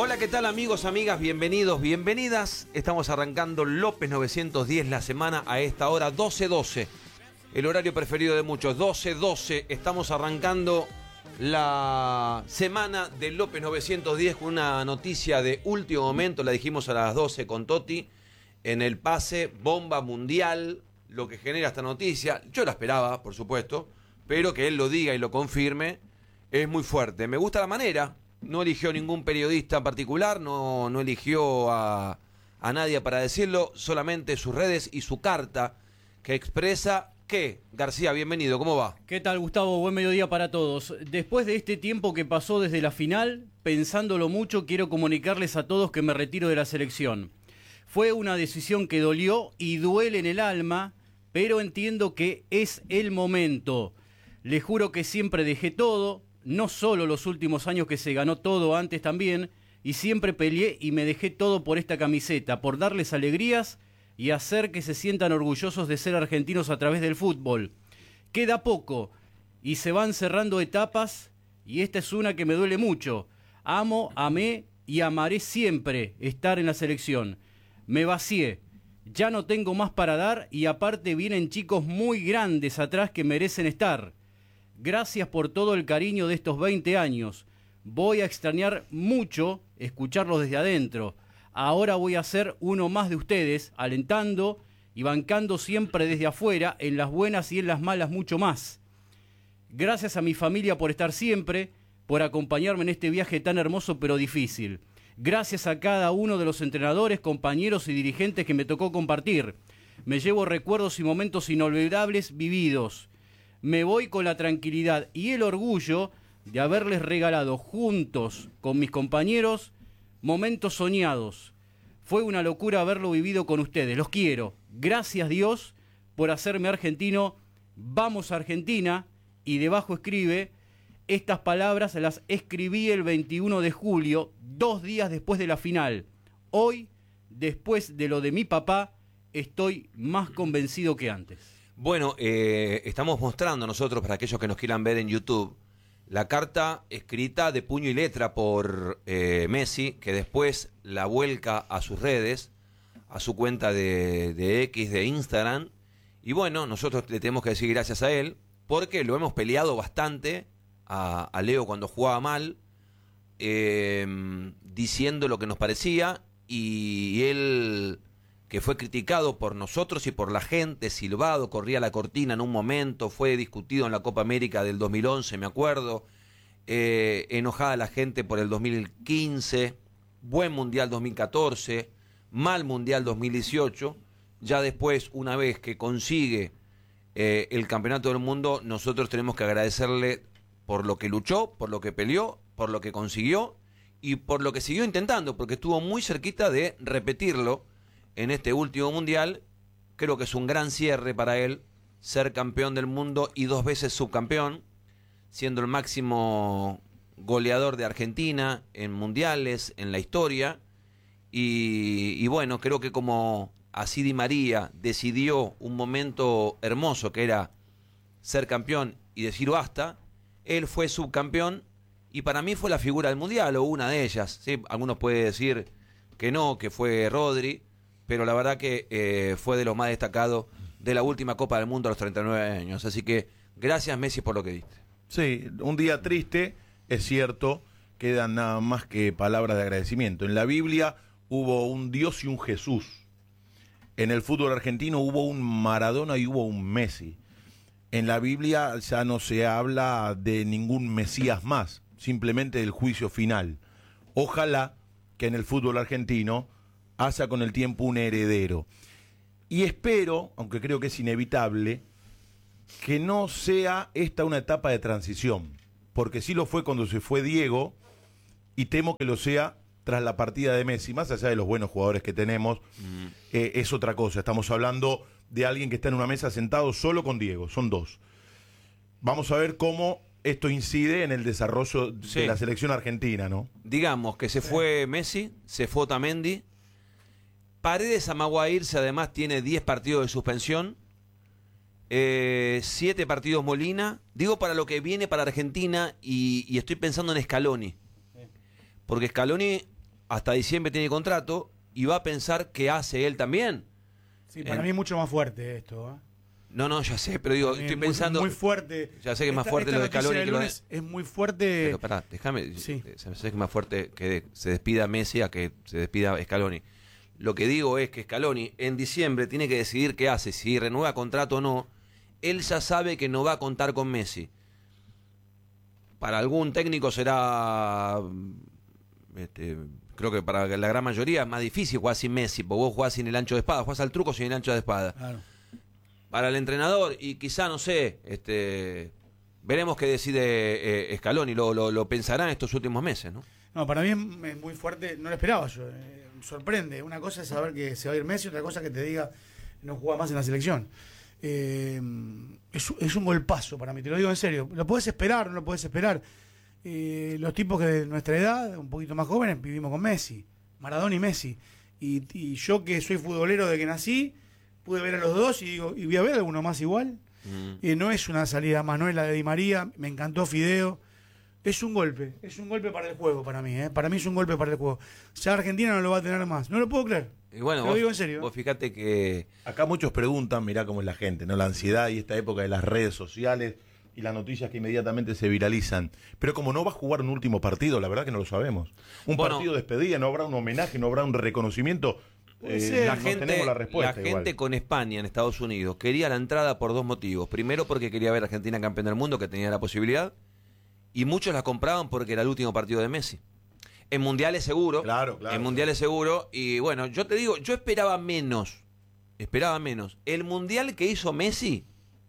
Hola, ¿qué tal amigos, amigas? Bienvenidos, bienvenidas. Estamos arrancando López 910 la semana a esta hora 12:12. El horario preferido de muchos, 12:12. Estamos arrancando la semana de López 910 con una noticia de último momento. La dijimos a las 12 con Toti. En el pase, bomba mundial, lo que genera esta noticia. Yo la esperaba, por supuesto, pero que él lo diga y lo confirme es muy fuerte. Me gusta la manera. No eligió ningún periodista en particular, no eligió a nadie para decirlo, solamente sus redes y su carta que expresa que, García, bienvenido, ¿cómo va? ¿Qué tal, Gustavo? Buen mediodía para todos. Después de este tiempo que pasó desde la final, pensándolo mucho, quiero comunicarles a todos que me retiro de la selección. Fue una decisión que dolió y duele en el alma, pero entiendo que es el momento. Les juro que siempre dejé todo, no solo los últimos años que se ganó todo, antes también, y siempre peleé y me dejé todo por esta camiseta, por darles alegrías y hacer que se sientan orgullosos de ser argentinos a través del fútbol. Queda poco y se van cerrando etapas y esta es una que me duele mucho. Amo, amé y amaré siempre estar en la selección. Me vacié, ya no tengo más para dar y aparte vienen chicos muy grandes atrás que merecen estar. Gracias por todo el cariño de estos 20 años. Voy a extrañar mucho escucharlos desde adentro. Ahora voy a ser uno más de ustedes, alentando y bancando siempre desde afuera, en las buenas y en las malas mucho más. Gracias a mi familia por estar siempre, por acompañarme en este viaje tan hermoso pero difícil. Gracias a cada uno de los entrenadores, compañeros y dirigentes que me tocó compartir. Me llevo recuerdos y momentos inolvidables vividos. Me voy con la tranquilidad y el orgullo de haberles regalado juntos con mis compañeros momentos soñados. Fue una locura haberlo vivido con ustedes. Los quiero. Gracias Dios por hacerme argentino. Vamos Argentina. Y debajo escribe, estas palabras las escribí el 21 de julio, 2 días después de la final. Hoy, después de lo de mi papá, estoy más convencido que antes. Bueno, estamos mostrando nosotros, para aquellos que nos quieran ver en YouTube, la carta escrita de puño y letra por Messi, que después la vuelca a sus redes, a su cuenta de X, de Instagram. Y bueno, nosotros le tenemos que decir gracias a él, porque lo hemos peleado bastante a Leo cuando jugaba mal, diciendo lo que nos parecía, y él, que fue criticado por nosotros y por la gente, silbado, corría la cortina en un momento, fue discutido en la Copa América del 2011, me acuerdo, enojada la gente por el 2015, buen Mundial 2014, mal Mundial 2018, ya después, una vez que consigue el Campeonato del Mundo, nosotros tenemos que agradecerle por lo que luchó, por lo que peleó, por lo que consiguió y por lo que siguió intentando, porque estuvo muy cerquita de repetirlo en este último mundial. Creo que es un gran cierre para él, ser campeón del mundo y 2 veces subcampeón, siendo el máximo goleador de Argentina en mundiales, en la historia. Y bueno, creo que como así Di María decidió un momento hermoso que era ser campeón y decir basta, él fue subcampeón y para mí fue la figura del mundial, o una de ellas, ¿sí? Algunos pueden decir que no, que fue Rodri, pero la verdad que fue de lo más destacado de la última Copa del Mundo a los 39 años. Así que gracias Messi por lo que diste. Sí, un día triste, es cierto, quedan nada más que palabras de agradecimiento. En la Biblia hubo un Dios y un Jesús. En el fútbol argentino hubo un Maradona y hubo un Messi. En la Biblia ya no se habla de ningún Mesías más, simplemente del juicio final. Ojalá que en el fútbol argentino haya con el tiempo un heredero. Y espero, aunque creo que es inevitable, que no sea esta una etapa de transición, porque sí lo fue cuando se fue Diego, y temo que lo sea tras la partida de Messi. Más allá de los buenos jugadores que tenemos, es otra cosa. Estamos hablando de alguien que está en una mesa sentado solo con Diego, son 2. Vamos a ver cómo esto incide en el desarrollo de la selección argentina, ¿no? Digamos que se fue Messi, se fue Otamendi, Paredes amagó a irse, además tiene 10 partidos de suspensión, 7 partidos Molina, digo para lo que viene para Argentina, y estoy pensando en Scaloni, porque Scaloni hasta diciembre tiene contrato y va a pensar qué hace él también. Sí, para mí es mucho más fuerte esto. No, ya sé, pero digo, estoy pensando... Muy fuerte. Ya sé que es más fuerte lo de Scaloni que lo de... Es muy fuerte... Pero pará, déjame... Sí. Sé que es más fuerte que se despida Messi a que se despida Scaloni. Lo que digo es que Scaloni en diciembre tiene que decidir qué hace, si renueva contrato o no. Él ya sabe que no va a contar con Messi. Para algún técnico será... creo que para la gran mayoría es más difícil jugar sin Messi, porque vos jugás sin el ancho de espada, jugás al truco sin el ancho de espada. Claro. Para el entrenador, y quizá, no sé, veremos qué decide Scaloni, lo pensará en estos últimos meses, ¿no? No, para mí es muy fuerte, no lo esperaba yo, sorprende. Una cosa es saber que se va a ir Messi, otra cosa que te diga no juega más en la selección. Es un golpazo para mí, te lo digo en serio. Lo puedes esperar, no lo puedes esperar. Los tipos que de nuestra edad, un poquito más jóvenes, vivimos con Messi, Maradona y Messi. Y yo que soy futbolero de que nací, pude ver a los dos y digo, ¿y voy a ver alguno más igual? No es una salida más, no es la de Di María, me encantó Fideo. Es un golpe para el juego para mí, para mí es un golpe para el juego. Ya Argentina no lo va a tener más, no lo puedo creer. Y bueno, lo digo en serio. Vos fíjate que... Acá muchos preguntan, mirá cómo es la gente, ¿no? La ansiedad y esta época de las redes sociales y las noticias que inmediatamente se viralizan. Pero como no va a jugar un último partido, la verdad que no lo sabemos. Un partido de despedida, no habrá un homenaje, no habrá un reconocimiento. La no gente, tenemos la respuesta. La gente con España en Estados Unidos quería la entrada por dos motivos. Primero, porque quería ver a Argentina campeón del mundo, que tenía la posibilidad. Y muchos la compraban porque era el último partido de Messi. En mundiales seguro. Claro. En mundiales seguro. Y bueno, yo te digo, yo esperaba menos. El mundial que hizo Messi,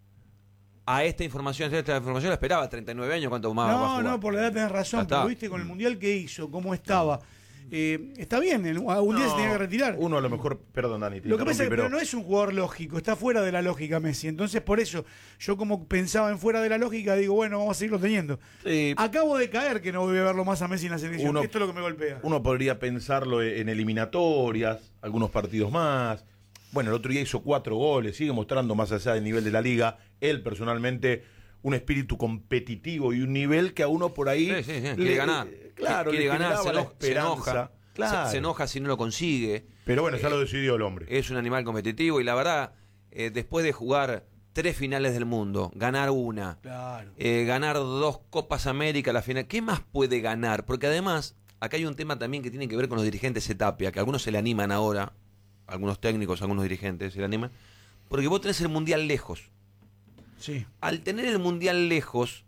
a esta información la esperaba 39 años, ¿cuánto más va a jugar? No, por la edad tenés razón, pero viste con el mundial que hizo, cómo estaba. Está bien, algún día se tenía que retirar. Uno a lo mejor, perdón Dani, lo que pasa es que pero no es un jugador lógico, está fuera de la lógica Messi. Entonces por eso, yo como pensaba en fuera de la lógica, digo, bueno, vamos a seguirlo teniendo. Sí. Acabo de caer que no voy a verlo más a Messi en la selección. Esto es lo que me golpea. Uno podría pensarlo en eliminatorias, algunos partidos más. Bueno, el otro día hizo 4 goles, sigue mostrando más allá del nivel de la liga. Él personalmente, un espíritu competitivo y un nivel que a uno por ahí... Sí. Quiere ganar. Claro, quiere ganar, se enoja. Claro. Se enoja si no lo consigue. Pero bueno, ya lo decidió el hombre. Es un animal competitivo y la verdad, después de jugar 3 finales del mundo, ganar una, claro. Ganar 2 Copas América, la final, ¿qué más puede ganar? Porque además, acá hay un tema también que tiene que ver con los dirigentes de Tapia, que algunos se le animan ahora, algunos técnicos, algunos dirigentes se le animan, porque vos tenés el Mundial lejos. Sí. Al tener el Mundial lejos,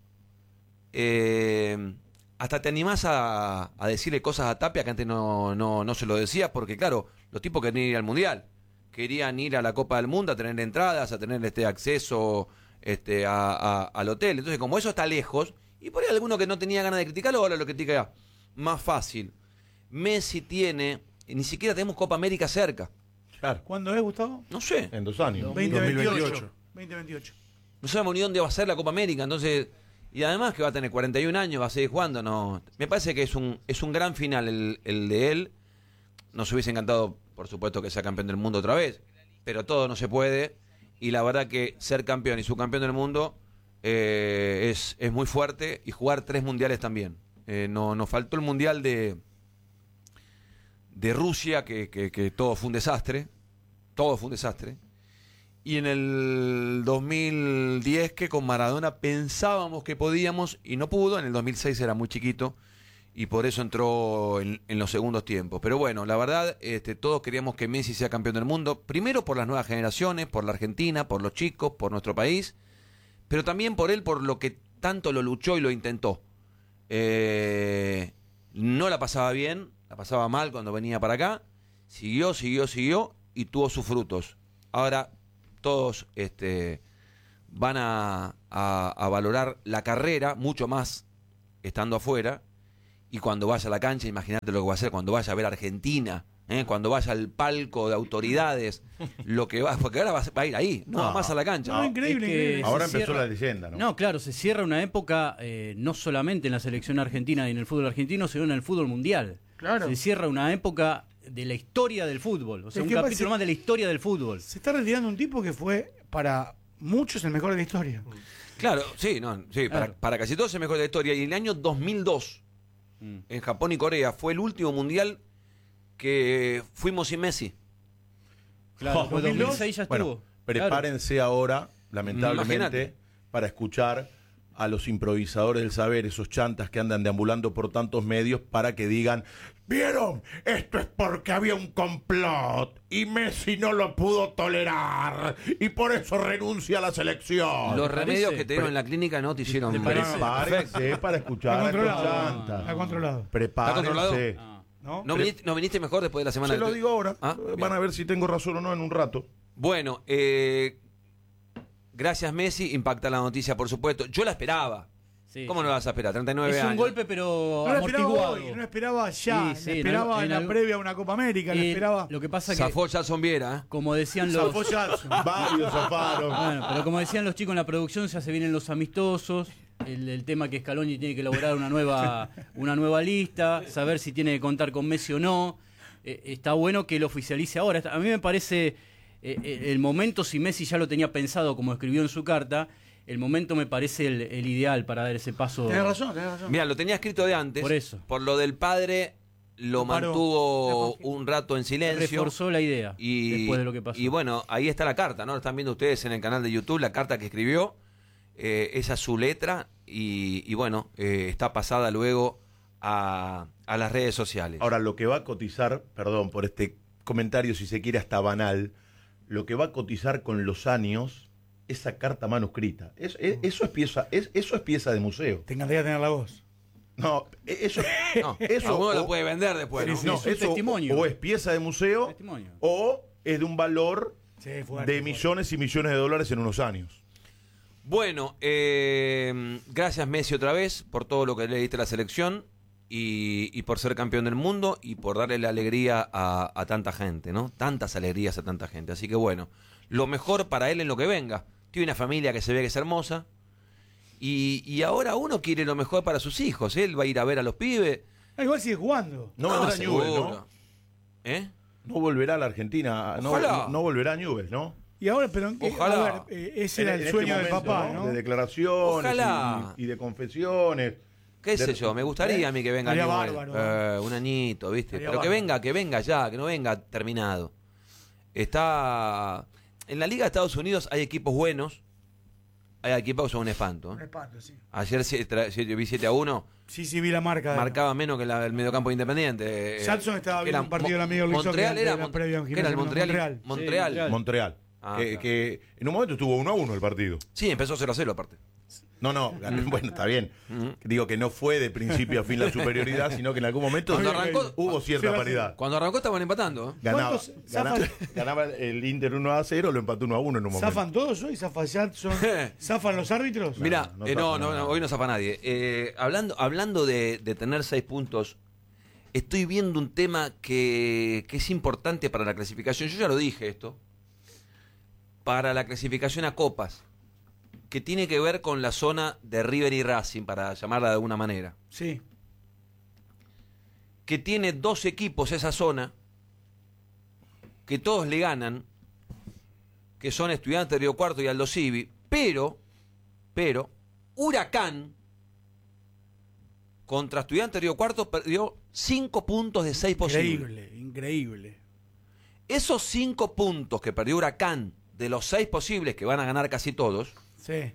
hasta te animás a decirle cosas a Tapia que antes no se lo decía, porque claro, los tipos querían ir al Mundial, querían ir a la Copa del Mundo, a tener entradas, a tener acceso al hotel. Entonces, como eso está lejos, y por ahí alguno que no tenía ganas de criticarlo, ahora lo critica más fácil. Messi tiene, ni siquiera tenemos Copa América cerca. Claro. ¿Cuándo es, Gustavo? No sé. En 2 años. 2028. No sabemos ni dónde va a ser la Copa América, entonces... Y además que va a tener 41 años, va a seguir jugando, no. Me parece que es un gran final el de él. Nos hubiese encantado, por supuesto, que sea campeón del mundo otra vez, pero todo no se puede. Y la verdad que ser campeón y subcampeón del mundo es muy fuerte, y jugar 3 mundiales también. Nos faltó el mundial de Rusia, que todo fue un desastre. Todo fue un desastre. Y en el 2010, que con Maradona pensábamos que podíamos y no pudo. En el 2006 era muy chiquito y por eso entró en los segundos tiempos. Pero bueno, la verdad, todos queríamos que Messi sea campeón del mundo. Primero por las nuevas generaciones, por la Argentina, por los chicos, por nuestro país. Pero también por él, por lo que tanto lo luchó y lo intentó. No la pasaba bien, la pasaba mal cuando venía para acá. Siguió y tuvo sus frutos. Ahora... todos van a valorar la carrera mucho más estando afuera, y cuando vaya a la cancha, imagínate lo que va a hacer cuando vaya a ver a Argentina, cuando vaya al palco de autoridades, lo que va, porque ahora va a ir ahí, no más a la cancha. No, increíble. Ahora empezó la leyenda, ¿no? No, claro, se cierra una época, no solamente en la selección argentina y en el fútbol argentino, sino en el fútbol mundial. Claro. Se cierra una época de la historia del fútbol, o sea, un capítulo más de la historia del fútbol. Se está retirando un tipo que fue para muchos el mejor de la historia. Claro, sí, claro. Para casi todos es el mejor de la historia. Y en el año 2002, en Japón y Corea, fue el último mundial que fuimos sin Messi. Claro, pues 2006 ya estuvo. Bueno, prepárense ahora, lamentablemente, Imagínate. para escuchar a los improvisadores del saber, esos chantas que andan deambulando por tantos medios para que digan, ¿vieron? Esto es porque había un complot y Messi no lo pudo tolerar y por eso renuncia a la selección. Los remedios parece? que te dieron en la clínica no te hicieron. ¿Te parece? Prepárense para escuchar a estos chantas. Está controlado. Prepárense. Ah. ¿No? ¿No viniste mejor después de la semana? Se lo digo ahora. Ah, Van bien. a ver si tengo razón o no en un rato. Bueno, gracias Messi, impacta la noticia, por supuesto. Yo la esperaba. Sí, ¿Cómo sí. no la vas a esperar? 39 Es años. un golpe, pero No lo esperaba amortiguado. hoy, no lo esperaba ya, Sí, sí, lo esperaba en la algo- previa a una Copa América, lo esperaba. Lo que pasa que, Zafó Jason Viera, ¿eh? como decían los... Zafó Jackson. Varios zafaron. Bueno, pero como decían los chicos en la producción, ya se vienen los amistosos. El tema que Scaloni tiene que elaborar una nueva lista, saber si tiene que contar con Messi o no. Está bueno que lo oficialice ahora. A mí me parece el momento, si Messi ya lo tenía pensado como escribió en su carta, el momento me parece el ideal para dar ese paso. Tenés razón, tenés razón. Mira, lo tenía escrito de antes. Por eso. Por lo del padre, lo Lo paró. mantuvo Lo un rato en silencio. Reforzó la idea después de lo que pasó. Y bueno, ahí está la carta, ¿no? Lo están viendo ustedes en el canal de YouTube, la carta que escribió. Esa es su letra y bueno, está pasada luego a las redes sociales. Ahora, lo que va a cotizar, perdón por este comentario, si se quiere hasta banal, lo que va a cotizar con los años, esa carta manuscrita. Eso es pieza de museo. Te encantaría tener la voz. No, eso, No, eso alguno o- lo puede vender después, ¿no? Sí, no, es un eso testimonio. o es pieza de museo Testimonio. o es de un valor Sí, fuerte, de millones y millones de dólares en unos años. Bueno, gracias Messi otra vez por todo lo que le diste a la selección y por ser campeón del mundo y por darle la alegría a tanta gente, ¿no? Tantas alegrías a tanta gente. Así que bueno, lo mejor para él en lo que venga. Tiene una familia que se ve que es hermosa y ahora uno quiere lo mejor para sus hijos. Él va a ir a ver a los pibes. Ah, igual sigue jugando. No vendrá seguro. Newell's, ¿no? ¿Eh? No volverá a la Argentina, Ojalá. no volverá a Newell's, ¿no? Y ahora, pero Ojalá. a ver, ese era En el este sueño del momento, papá, ¿no? De declaraciones Ojalá. y de confesiones. ¿Qué sé yo? Me gustaría a mí que venga Estaría Newell. bárbaro. Un añito, ¿viste? Estaría Pero bárbaro. que venga ya, que no venga terminado. Está... En la Liga de Estados Unidos hay equipos buenos, hay equipos que son un espanto. Un ¿eh? espanto, sí. Ayer vi 7-1, Sí, vi la marca. marcaba menos que el mediocampo de Independiente. Jackson estaba viendo un partido del amigo Luis Montreal Oque era, antes de la previa en ¿qué era el Gimnasia, Montreal? Montreal. Montreal. Sí, Montreal. Ah, que, claro. que en un momento estuvo 1-1 el partido. Sí, empezó 0-0 aparte. No, bueno, está bien. Digo que no fue de principio a fin la superioridad, sino que en algún momento Cuando arrancó- hubo cierta Sí, paridad. Cuando arrancó estaban empatando. ¿eh? Ganaba, ¿Cuántos ganaba el Inter 1-0, lo empató 1-1 en un momento. ¿Zafan todos hoy? ¿Zafa Jackson? ¿Zafan los árbitros? Mira, no no, zafa nada. hoy no zafa nadie. Hablando de tener 6 puntos, estoy viendo un tema que es importante para la clasificación. Yo ya lo dije esto. Para la clasificación a Copas, que tiene que ver con la zona de River y Racing, para llamarla de alguna manera. Sí. Que tiene 2 equipos esa zona, que todos le ganan, que son Estudiantes de Río Cuarto y Aldo Civi, pero, Huracán contra Estudiantes de Río Cuarto perdió 5 puntos de 6 posibles. Increíble. Esos 5 puntos que perdió Huracán de los 6 posibles, que van a ganar casi todos, Sí.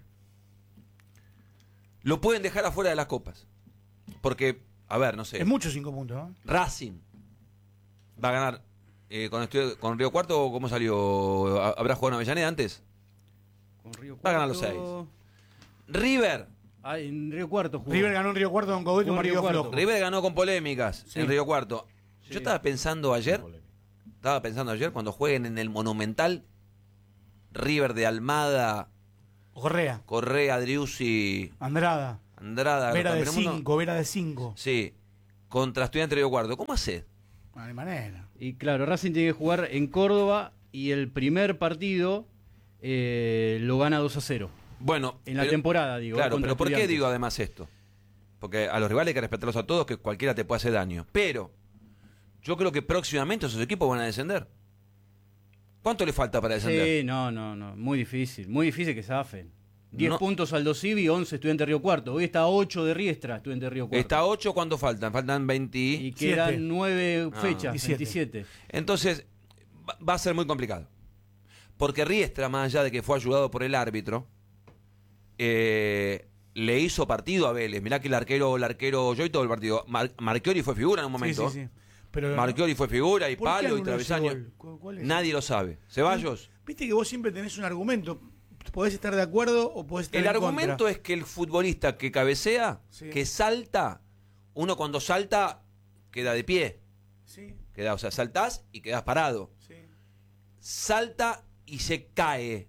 lo pueden dejar afuera de las copas. Porque, a ver, no sé, Es mucho 5 puntos, ¿no? Racing va a ganar con Río Cuarto. ¿Cómo salió? ¿Habrá jugado en Avellaneda antes? Con Río Va a ganar los Cuarto. River. Ah, en Río Cuarto jugó. River ganó en Río Cuarto con Cogote, un Con Río partido Cuarto. flojo. River ganó con polémicas Sí. en Río Cuarto. Sí. Yo estaba pensando ayer cuando jueguen en el Monumental, River de Almada, Correa, Correa, Driussi, Andrada, Andrada, Vera de campeón del mundo. 5, Vera de 5. Sí, contra Estudiantes de Río Cuarto. ¿Cómo hace? No hay manera. Y claro, Racing tiene que jugar en Córdoba y el primer partido lo gana 2-0. Bueno, En la temporada, digo. Claro, contra pero ¿por qué Estudiantes. digo además esto? Porque a los rivales hay que respetarlos a todos, que cualquiera te puede hacer daño. Pero yo creo que próximamente esos equipos van a descender. ¿Cuánto le falta para descender? Sí, no. Muy difícil que zafen. 10 No. puntos Aldo Civi, 11 Estudiante Río Cuarto. Hoy está a 8 de Riestra, Estudiante Río Cuarto. Está 8, ¿cuánto faltan? Faltan 20. Y quedan 7. 9 fechas, 17. 27. Entonces, va a ser muy complicado. Porque Riestra, más allá de que fue ayudado por el árbitro, le hizo partido a Vélez. Mirá que el arquero, yo vi todo el partido. Marchiori fue figura en un momento. Sí. Pero, Marchiori fue figura y ¿por qué palo y anuló ese travesaño. gol? ¿Cuál es? Nadie lo sabe. Ceballos. Viste que vos siempre tenés un argumento. Podés estar de acuerdo o podés estar El en argumento contra. es que el futbolista que cabecea, Sí. que salta, uno cuando salta queda de pie. Sí, O sea, saltás y quedás parado. sí. Salta y se cae.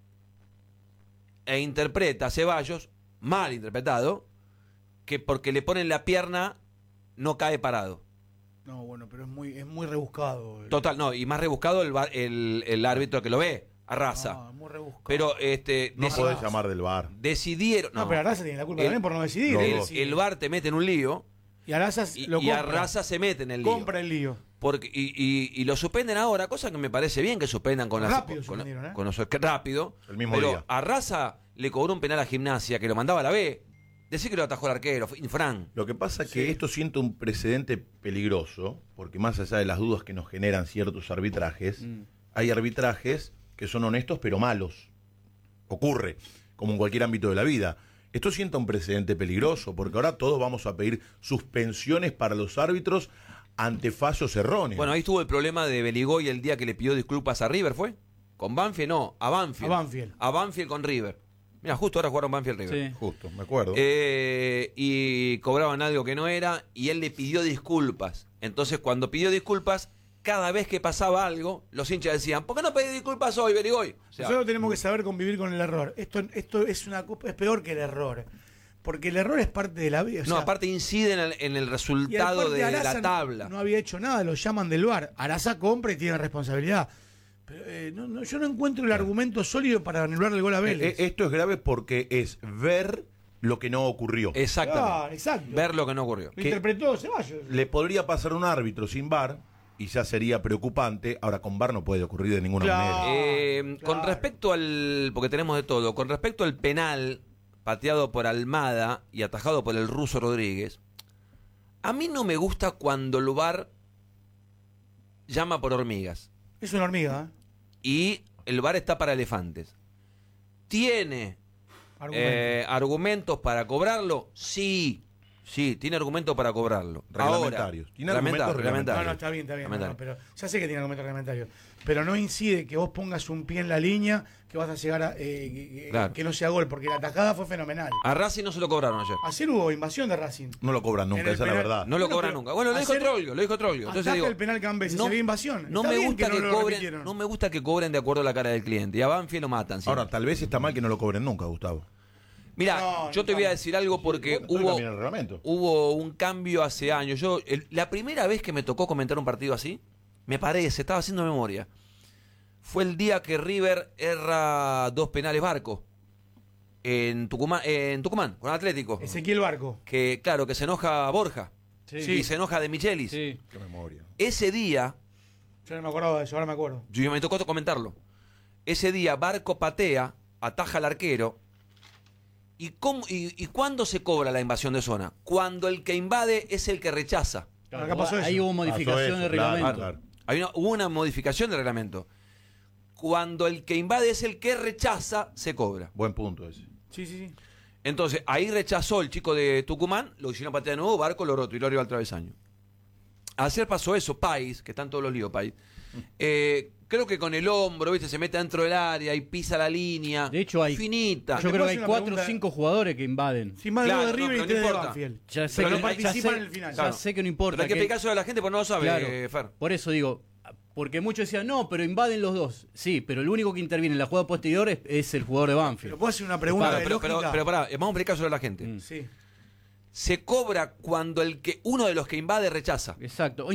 E interpreta Ceballos, mal interpretado, que porque le ponen la pierna no cae parado. No, bueno, pero es muy rebuscado. Total, no, y más rebuscado el árbitro que lo ve, Arraza. No, muy rebuscado. Pero No deci- podés llamar del VAR. decidieron. No, pero Arraza tiene la culpa también por no decidir. Los Él dos. decide. el VAR te mete en un lío Y Arraza lo y compra. Arraza se mete en el lío. Compra el lío. Porque, y lo suspenden ahora, cosa que me parece bien que suspendan con las Rápido con, suspendieron, ¿eh? con los que rápido. El mismo pero día. a Raza le cobró un penal a Gimnasia que lo mandaba a la B. Decir que lo atajó el arquero, Fran. Lo que pasa es que Sí. esto siente un precedente peligroso, porque más allá de las dudas que nos generan ciertos arbitrajes, hay arbitrajes que son honestos pero malos. Ocurre, como en cualquier ámbito de la vida. Esto sienta un precedente peligroso, porque ahora todos vamos a pedir suspensiones para los árbitros ante fallos erróneos. Bueno, ahí estuvo el problema de Beligoy el día que le pidió disculpas a River, ¿fue? ¿Con Banfield? No, a Banfield. A Banfield. A Banfield con River. Mira, justo ahora jugaron Banfield-River. Sí. Justo, me acuerdo. Y cobraban algo que no era y él le pidió disculpas. Entonces, cuando pidió disculpas, cada vez que pasaba algo, los hinchas decían, ¿por qué no pedí disculpas hoy, Beligoy? O sea, Nosotros tenemos que saber convivir con el error. Esto es peor que el error. Porque el error es parte de la vida. O no, sea, aparte incide en el y resultado aparte de Arraza la tabla. No había hecho nada, lo llaman del VAR. Arraza compra y tiene responsabilidad. Pero yo no encuentro el argumento sólido para anular el gol a Vélez. Esto es grave porque es ver lo que no ocurrió. Exactamente. Claro, exacto. Ver lo que no ocurrió. Lo interpretó Ceballos. Le podría pasar a un árbitro sin VAR y ya sería preocupante. Ahora con VAR no puede ocurrir de ninguna Claro. manera. Con claro. respecto al. Porque tenemos de todo. Con respecto al penal pateado por Almada y atajado por el ruso Rodríguez, a mí no me gusta cuando el VAR llama por hormigas. Es una hormiga, ¿eh? Y el VAR está para elefantes. ¿Tiene argumentos para cobrarlo? Sí. Sí, tiene argumentos para cobrarlo. Reglamentarios. Ahora, Tiene argumentos reglamentarios. No, está bien. Reglamentario. No, pero ya sé que tiene argumento reglamentario. Pero no incide que vos pongas un pie en la línea que vas a llegar a. Claro. Que no sea gol, porque la atajada fue fenomenal. A Racing no se lo cobraron ayer. Ayer hubo invasión de Racing. No lo cobran En nunca, el esa es la penal. verdad. No lo Bueno, cobran pero nunca. Bueno, lo dijo ayer Troglio, lo dijo Troglio. Entonces ataca digo, el penal Cambese, se ve invasión. No Está me bien gusta que que no lo cobren, repitieron. no me gusta que cobren de acuerdo a la cara del cliente. Y a Banfield lo matan. siempre. Ahora, tal vez está mal que no lo cobren nunca, Gustavo. Mira, No, yo te voy a decir algo porque Estoy hubo también en el reglamento. un cambio hace años. La primera vez que me tocó comentar un partido así, me parece, estaba haciendo memoria, fue el día que River erra 2 penales Barco en Tucumán, con Atlético. Ezequiel Barco. Que claro, que se enoja Borja Sí. y se enoja de Michelis. Sí. Qué memoria. Ese día, Yo no me acordaba de eso, ahora me acuerdo. yo me tocó comentarlo. Ese día Barco patea, ataja al arquero. ¿Y cuándo se cobra la invasión de zona? Cuando el que invade es el que rechaza. Claro, Acá pasó ahí eso. hubo modificación Pasó eso, de claro, reglamento. claro. Hubo una modificación del reglamento. Cuando el que invade es el que rechaza, se cobra. Buen punto ese. Sí. Entonces, ahí rechazó el chico de Tucumán, lo hicieron patear de nuevo, Barco lo roto y lo arriba al travesaño. Ayer pasó eso, País, que están todos los líos, País. Creo que con el hombro, ¿viste? Se mete dentro del área y pisa la línea. De hecho, hay. Finita. Yo ¿Le creo puedo que hay hacer una 4 o pregunta? 5 jugadores que invaden. Sin más Claro, de no, River pero y no 3 de importa. Banfield. Ya sé Pero que, no participan ya sé- en el final. ya sé que no importa. Pero hay que explicarse a la gente porque no lo sabe, Claro. Fer. Por eso digo, porque muchos decían, no, pero invaden los dos. Sí, pero el único que interviene en la jugada posterior es el jugador de Pero Banfield. puedo hacer una pregunta Claro, de pero lógica. pará, vamos a explicar a la gente. Mm. Sí. Se cobra cuando uno de los que invade rechaza. Exacto.